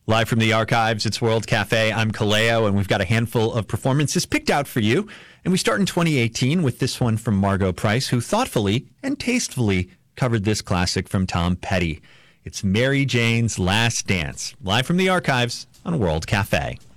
Live from the archives, it's World Cafe. I'm Kaleo, and we've got a handful of performances picked out for you. And we start in 2018 with this one from Margo Price, who thoughtfully and tastefully covered this classic from Tom Petty. It's Mary Jane's Last Dance, live from the archives on World Cafe.